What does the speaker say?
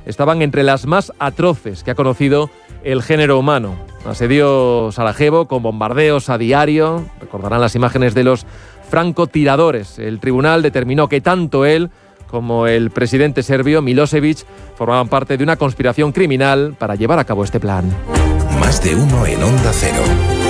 estaban entre las más atroces que ha conocido el género humano. Asedió Sarajevo con bombardeos a diario. Recordarán las imágenes de los francotiradores. El tribunal determinó que tanto él como el presidente serbio Milosevic formaban parte de una conspiración criminal para llevar a cabo este plan. Más de uno en Onda Cero.